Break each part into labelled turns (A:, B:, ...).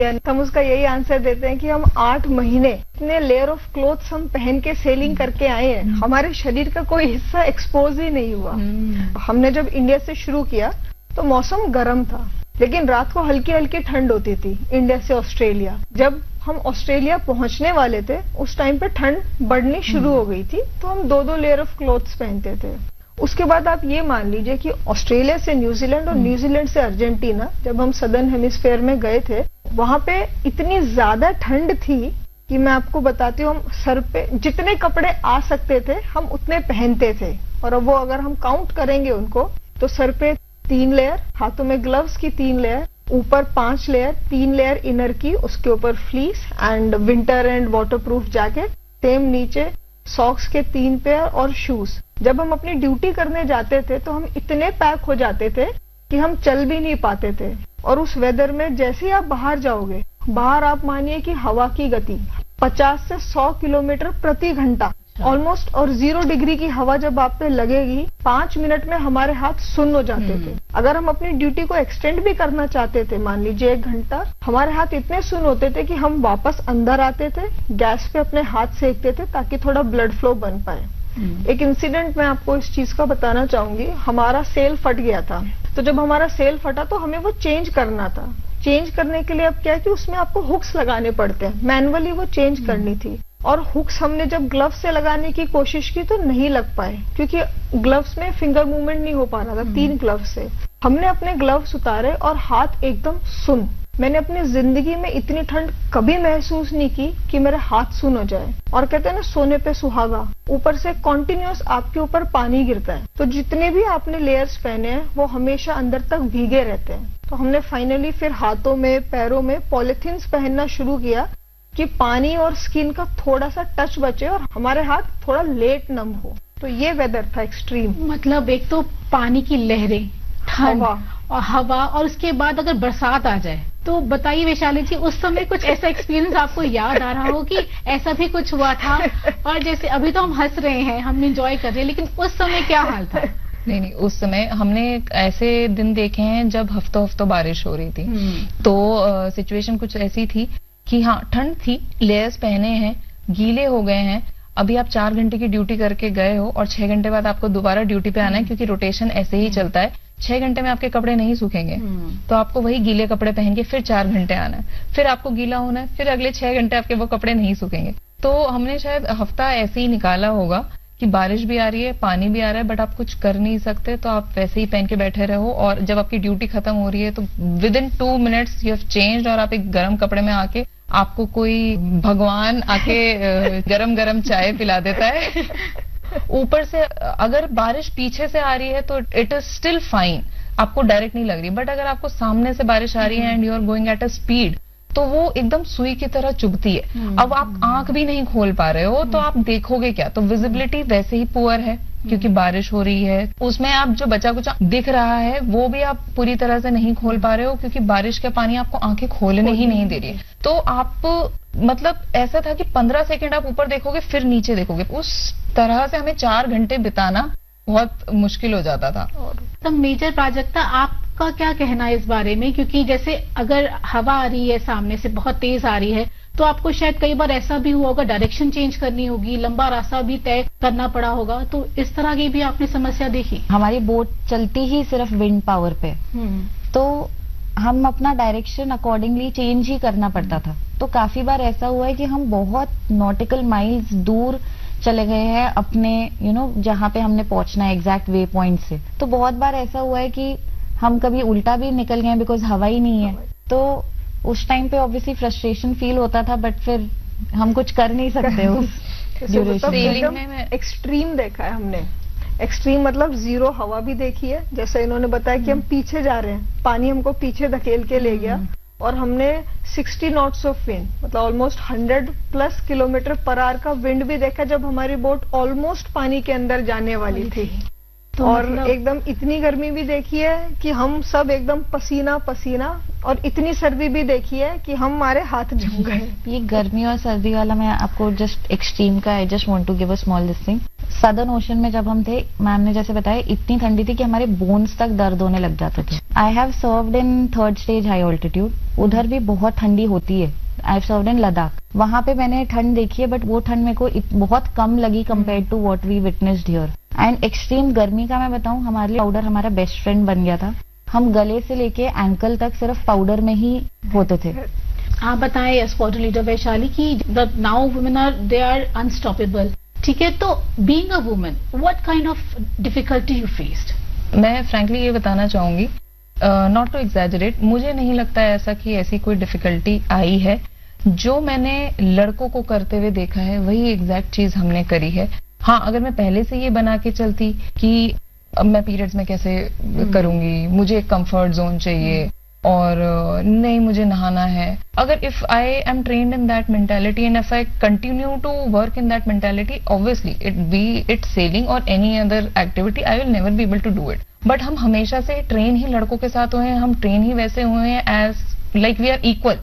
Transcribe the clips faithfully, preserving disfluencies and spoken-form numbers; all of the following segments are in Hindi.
A: हम उसका यही आंसर देते हैं कि हम आठ महीने इतने लेयर ऑफ क्लोथ्स हम पहन के सेलिंग करके आए हैं, हमारे शरीर का कोई हिस्सा एक्सपोज ही नहीं हुआ। हमने जब इंडिया से शुरू किया तो मौसम गर्म था, लेकिन रात को हल्की हल्की ठंड होती थी इंडिया से ऑस्ट्रेलिया। जब हम ऑस्ट्रेलिया पहुंचने वाले थे उस टाइम पे ठंड बढ़नी शुरू हो गई थी, तो हम दो दो लेयर ऑफ क्लोथ्स पहनते थे। उसके बाद आप ये मान लीजिए कि ऑस्ट्रेलिया से न्यूजीलैंड और न्यूजीलैंड से अर्जेंटीना, जब हम सदर्न हेमिस्फेयर में गए थे, वहां पे इतनी ज्यादा ठंड थी कि मैं आपको बताती हूँ, हम सर पे जितने कपड़े आ सकते थे हम उतने पहनते थे। और अब वो अगर हम काउंट करेंगे उनको तो सर पे तीन लेयर, हाथों में ग्लव्स की तीन लेयर, ऊपर पांच लेयर, तीन लेयर इनर की, उसके ऊपर fleece and winter and waterproof jacket, same नीचे सॉक्स के तीन पेयर और शूज। जब हम अपनी ड्यूटी करने जाते थे तो हम इतने पैक हो जाते थे कि हम चल भी नहीं पाते थे। और उस वेदर में जैसे ही आप बाहर जाओगे, बाहर आप मानिए कि हवा की गति पचास से सौ किलोमीटर प्रति घंटा ऑलमोस्ट, और जीरो डिग्री की हवा जब आप पे लगेगी, पांच मिनट में हमारे हाथ सुन्न हो जाते थे। अगर हम अपनी ड्यूटी को एक्सटेंड भी करना चाहते थे, मान लीजिए एक घंटा, हमारे हाथ इतने सुन्न होते थे कि हम वापस अंदर आते थे, गैस पे अपने हाथ सेकते थे ताकि थोड़ा ब्लड फ्लो बन पाए। एक इंसिडेंट मैं आपको इस चीज का बताना चाहूंगी। हमारा सेल फट गया था, तो जब हमारा सेल फटा तो हमें वो चेंज करना था। चेंज करने के लिए अब क्या है कि उसमें आपको हुक्स लगाने पड़ते हैं, मैनुअली वो चेंज करनी थी। और हुक्स हमने जब ग्लव्स से लगाने की कोशिश की तो नहीं लग पाए, क्योंकि ग्लव्स में फिंगर मूवमेंट नहीं हो पा रहा था तीन ग्लव्स से। हमने अपने ग्लव्स उतारे और हाथ एकदम सुन्न। मैंने अपनी जिंदगी में इतनी ठंड कभी महसूस नहीं की कि मेरे हाथ सुन्न हो जाए। और कहते हैं ना, सोने पे सुहागा, ऊपर से कॉन्टिन्यूअस आपके ऊपर पानी गिरता है, तो जितने भी आपने लेयर्स पहने हैं वो हमेशा अंदर तक भीगे रहते हैं। तो हमने फाइनली फिर हाथों में, पैरों में पॉलिथीन्स पहनना शुरू किया कि पानी और स्किन का थोड़ा सा टच बचे और हमारे हाथ थोड़ा लेट नम हो। तो ये वेदर था एक्सट्रीम।
B: मतलब एक तो पानी की लहरें, ठंड और हवा, और उसके बाद अगर बरसात आ जाए तो बताइए वैशाली जी, उस समय कुछ ऐसा एक्सपीरियंस आपको याद आ रहा हो कि ऐसा भी कुछ हुआ था? और जैसे अभी तो हम हंस रहे हैं, हम एंजॉय कर रहे हैं, लेकिन उस समय क्या हाल था?
C: नहीं नहीं, उस समय हमने ऐसे दिन देखे हैं जब हफ्तों हफ्तों बारिश हो रही थी। तो सिचुएशन कुछ ऐसी थी कि हाँ, ठंड थी, लेयर्स पहने हैं, गीले हो गए हैं। अभी आप चार घंटे की ड्यूटी करके गए हो और छह घंटे बाद आपको दोबारा ड्यूटी पे आना है, क्योंकि रोटेशन ऐसे ही चलता है। छह घंटे में आपके कपड़े नहीं सूखेंगे, तो आपको वही गीले कपड़े पहन के फिर चार घंटे आना है, फिर आपको गीला होना है, फिर अगले छह घंटे आपके वो कपड़े नहीं सूखेंगे। तो हमने शायद हफ्ता ऐसे ही निकाला होगा कि बारिश भी आ रही है, पानी भी आ रहा है, बट आप कुछ कर नहीं सकते, तो आप वैसे ही पहन के बैठे रहो। और जब आपकी ड्यूटी खत्म हो रही है तो with in two minutes you have changed, और आप एक गर्म कपड़े में आके, आपको कोई भगवान आके गरम गरम चाय पिला देता है। ऊपर से अगर बारिश पीछे से आ रही है तो इट इज स्टिल फाइन, आपको डायरेक्ट नहीं लग रही, बट अगर आपको सामने से बारिश आ रही है and you are going at a speed, तो वो एकदम सुई की तरह चुभती है। अब आप आंख भी नहीं खोल पा रहे हो, तो आप देखोगे क्या? तो विजिबिलिटी वैसे ही पुअर है, क्योंकि बारिश हो रही है। उसमें आप जो बचा कुचा दिख रहा है वो भी आप पूरी तरह से नहीं खोल पा रहे हो, क्योंकि बारिश का पानी आपको आंखें खोलने ही नहीं दे रही है। तो आप, मतलब ऐसा था कि पंद्रह सेकंड आप ऊपर देखोगे फिर नीचे देखोगे। उस तरह से हमें चार घंटे बिताना बहुत मुश्किल हो जाता था।
B: तो मेजर प्राजक्ता, आपका क्या कहना है इस बारे में? क्योंकि जैसे अगर हवा आ रही है सामने से, बहुत तेज आ रही है, तो आपको शायद कई बार ऐसा भी हुआ होगा, डायरेक्शन चेंज करनी होगी, लंबा रास्ता भी तय करना पड़ा होगा, तो इस तरह की भी आपने समस्या देखी?
D: हमारी बोट चलती ही सिर्फ विंड पावर पे, तो हम अपना डायरेक्शन अकॉर्डिंगली चेंज ही करना पड़ता था। तो काफी बार ऐसा हुआ है कि हम बहुत नॉटिकल माइल्स दूर चले गए हैं अपने, यू नो, जहाँ पे हमने पहुंचना है एग्जैक्ट वे पॉइंट से। तो बहुत बार ऐसा हुआ है कि हम कभी उल्टा भी निकल गए बिकॉज हवा ही नहीं है। तो उस टाइम पे ऑब्वियसली फ्रस्ट्रेशन फील होता था, बट फिर हम कुछ कर नहीं सकते उस ड्यूरेशन
A: में। एक्सट्रीम देखा है हमने, एक्सट्रीम मतलब जीरो हवा भी देखी है, जैसे इन्होंने बताया कि हम पीछे जा रहे हैं, पानी हमको पीछे धकेल के ले गया, और हमने साठ नॉट्स ऑफ विंड, मतलब almost hundred plus kilometre per hour का विंड भी देखा जब हमारी बोट ऑलमोस्ट पानी के अंदर जाने वाली थी। तो और मतलब... एकदम इतनी गर्मी भी देखी है कि हम सब एकदम पसीना पसीना, और इतनी सर्दी भी देखी है कि हम हमारे हाथ जम गए।
D: ये गर्मी और सर्दी वाला मैं आपको जस्ट एक्सट्रीम का, I just want to give a small this thing. Southern ocean में जब हम थे, मैम ने जैसे बताया, इतनी ठंडी थी कि हमारे बोन्स तक दर्द होने लग जाते थे। I have served in third stage high altitude, उधर भी बहुत ठंडी होती है। I have served in Ladakh, वहां पे मैंने ठंड देखी है, बट वो ठंड मेरे को बहुत कम लगी compare to what we witnessed here. And extreme गर्मी का मैं बताऊं, हमारे लिए पाउडर हमारा बेस्ट फ्रेंड बन गया था। हम गले से लेके एंकल तक सिर्फ पाउडर में ही होते थे।
B: आप बताएं स्क्वाड्रन लीडर वैशाली की now women are they are unstoppable, ठीक है, तो being a woman what kind of difficulty you faced?
C: मैं फ्रैंकली ये बताना चाहूंगी, नॉट टू एग्जैजरेट, मुझे नहीं लगता है ऐसा कि ऐसी कोई डिफिकल्टी आई है। जो मैंने लड़कों को करते हुए देखा है वही एग्जैक्ट चीज हमने करी है। हाँ, अगर मैं पहले से ये बना के चलती कि अब मैं पीरियड्स में कैसे करूंगी, मुझे एक कंफर्ट जोन चाहिए और नहीं मुझे नहाना है, अगर if I am trained in that mentality and if I continue to work in that mentality, obviously it be it selling और any other activity, I will never be able to do it. But हम हमेशा से ट्रेन ही लड़कों के साथ हुए हैं, हम ट्रेन ही वैसे हुए हैं as like we are equal.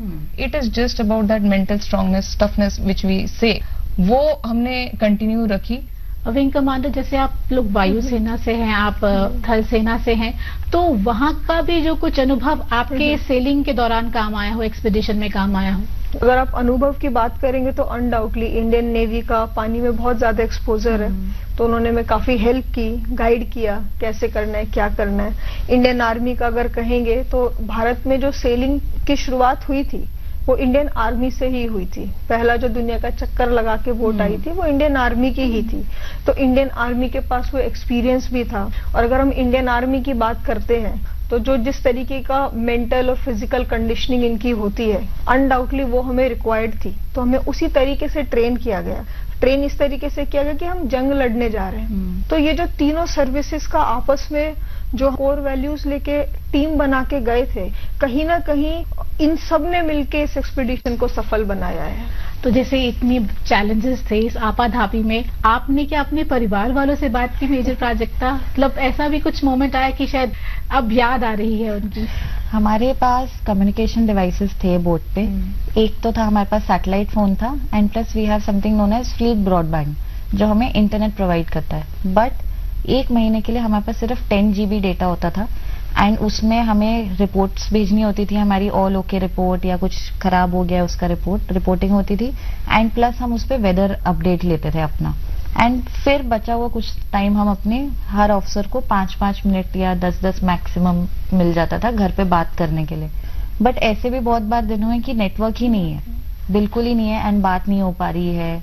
C: It is just about that mental strongness, toughness which we से, वो हमने कंटिन्यू रखी।
B: विंग कमांडर, जैसे आप लोग वायुसेना से हैं, आप थल सेना से हैं, तो वहां का भी जो कुछ अनुभव आपके सेलिंग के दौरान काम आया हो, एक्सपीडिशन में काम आया हो?
A: अगर आप अनुभव की बात करेंगे तो अनडाउटली इंडियन नेवी का पानी में बहुत ज्यादा एक्सपोजर है, तो उन्होंने हमें काफी हेल्प की, गाइड किया कैसे करना है, क्या करना है। इंडियन आर्मी का अगर कहेंगे तो भारत में जो सेलिंग की शुरुआत हुई थी वो इंडियन आर्मी से ही हुई थी। पहला जो दुनिया का चक्कर लगा के बोट आई थी वो इंडियन आर्मी की ही थी, तो इंडियन आर्मी के पास वो एक्सपीरियंस भी था। और अगर हम इंडियन आर्मी की बात करते हैं तो जो जिस तरीके का मेंटल और फिजिकल कंडीशनिंग इनकी होती है, अनडाउटली वो हमें रिक्वायर्ड थी, तो हमें उसी तरीके से ट्रेन किया गया। ट्रेन इस तरीके से किया गया कि हम जंग लड़ने जा रहे हैं। तो ये जो तीनों सर्विसेज का आपस में जो कोर वैल्यूज लेके टीम बना के गए थे, कहीं ना कहीं इन सब ने मिलके इस एक्सपीडिशन को सफल बनाया है।
B: तो जैसे इतनी चैलेंजेस थे इस आपाधापी में, आपने क्या अपने परिवार वालों से बात की मेजर प्राजक्ता? मतलब ऐसा भी कुछ मोमेंट आया कि शायद अब याद आ रही है उनकी?
D: हमारे पास कम्युनिकेशन डिवाइसेस थे बोट पे। एक तो था हमारे पास सैटेलाइट फोन था, and plus we have something known as fleet broadband जो हमें इंटरनेट प्रोवाइड करता है। बट एक महीने के लिए हमारे पास सिर्फ टेन जीबी डेटा होता था, एंड उसमें हमें रिपोर्ट्स भेजनी होती थी, हमारी ऑल ओके रिपोर्ट या कुछ खराब हो गया उसका रिपोर्ट रिपोर्टिंग होती थी, एंड प्लस हम उस पर वेदर अपडेट लेते थे अपना। एंड फिर बचा हुआ कुछ टाइम हम अपने हर ऑफिसर को पांच पांच मिनट या दस दस मैक्सिमम मिल जाता था घर पे बात करने के लिए। बट ऐसे भी बहुत बार दिन हुए कि नेटवर्क ही नहीं है, बिल्कुल ही नहीं है, एंड बात नहीं हो पा रही है।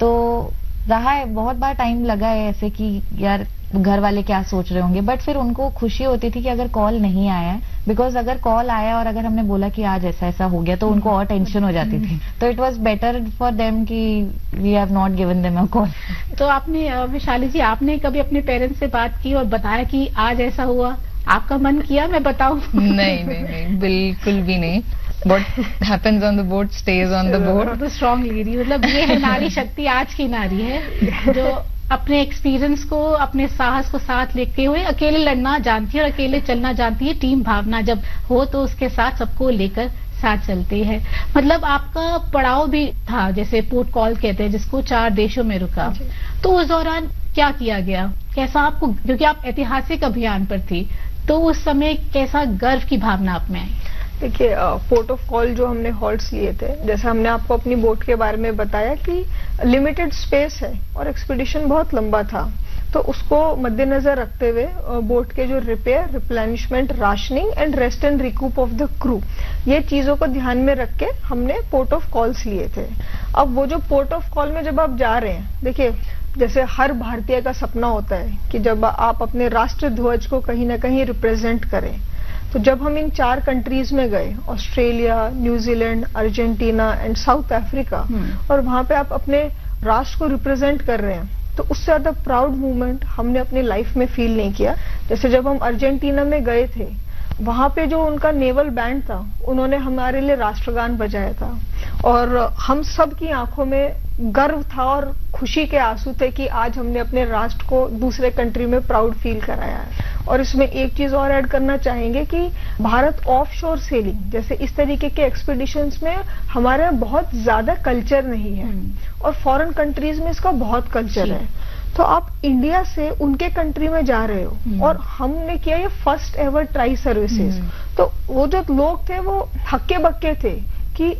D: तो रहा है, बहुत बार टाइम लगा है ऐसे कि यार घर वाले क्या सोच रहे होंगे, बट फिर उनको खुशी होती थी कि अगर कॉल नहीं आया है, बिकॉज अगर कॉल आया और अगर हमने बोला कि आज ऐसा ऐसा हो गया तो उनको और टेंशन हो जाती थी। तो it was better for them कि we have not given them a call.
B: तो आपने वैशाली जी, आपने कभी अपने पेरेंट्स से बात की और बताया कि आज ऐसा हुआ? आपका मन किया मैं बताऊं?
C: नहीं नहीं नहीं, बिल्कुल भी नहीं। What happens on the boat stays on the boat.
B: तो स्ट्रॉन्ग लेडी, मतलब ये है नारी शक्ति, आज की नारी है जो अपने एक्सपीरियंस को, अपने साहस को साथ लेके हुए अकेले लड़ना जानती है और अकेले चलना जानती है। टीम भावना जब हो तो उसके साथ सबको लेकर साथ चलते हैं। मतलब आपका पड़ाव भी था, जैसे पोर्ट कॉल कहते हैं जिसको, चार देशों में रुका, तो उस दौरान क्या किया गया? कैसा आपको, क्योंकि आप ऐतिहासिक अभियान पर थी, तो उस समय कैसा गर्व की भावना आप में आई?
A: देखिए, पोर्ट ऑफ कॉल जो हमने हॉल्ट्स लिए थे, जैसे हमने आपको अपनी बोट के बारे में बताया कि लिमिटेड स्पेस है और एक्सपीडिशन बहुत लंबा था, तो उसको मद्देनजर रखते हुए बोट के जो repair, replenishment, rationing and rest and recoup of the crew, ये चीजों को ध्यान में रख के हमने पोर्ट ऑफ कॉल्स लिए थे। अब वो जो पोर्ट ऑफ कॉल में जब आप जा रहे हैं, देखिए जैसे हर भारतीय का सपना होता है कि जब आप अपने राष्ट्र ध्वज को कहीं ना कहीं रिप्रेजेंट करें, तो जब हम इन चार कंट्रीज में गए, Australia, New Zealand, Argentina and south Africa, और वहां पे आप अपने राष्ट्र को रिप्रेजेंट कर रहे हैं, तो उससे ज्यादा प्राउड मूवमेंट हमने अपनी लाइफ में फील नहीं किया। जैसे जब हम अर्जेंटीना में गए थे, वहां पे जो उनका नेवल बैंड था, उन्होंने हमारे लिए राष्ट्रगान बजाया था, और हम सब की आंखों में गर्व था और खुशी के आंसू थे कि आज हमने अपने राष्ट्र को दूसरे कंट्री में प्राउड फील कराया है। और इसमें एक चीज और ऐड करना चाहेंगे कि भारत ऑफ शोर सेलिंग जैसे इस तरीके के एक्सपीडिशंस में हमारे बहुत ज्यादा कल्चर नहीं है, और फॉरेन कंट्रीज में इसका बहुत कल्चर है। तो आप इंडिया से उनके कंट्री में जा रहे हो और हमने किया ये फर्स्ट एवर ट्राई सर्विसेज। तो वो जो लोग थे वो हक्के बक्के थे